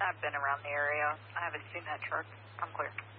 I've been around the area. I haven't seen that truck. I'm clear.